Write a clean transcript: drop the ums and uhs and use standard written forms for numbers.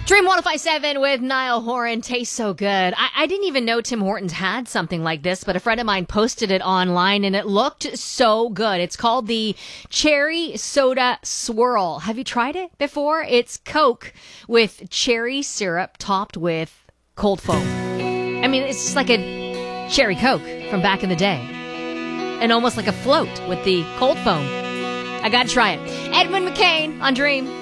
Dream 105.7 with Niall Horan tastes so good. I didn't even know Tim Hortons had something like this, but a friend of mine posted it online and it looked so good. It's called the Cherry Soda Swirl. Have you tried it before? It's Coke with cherry syrup topped with cold foam. I mean, it's just like a cherry Coke from back in the day. And almost like a float with the cold foam. I gotta try it. Edmund McCain on Dream.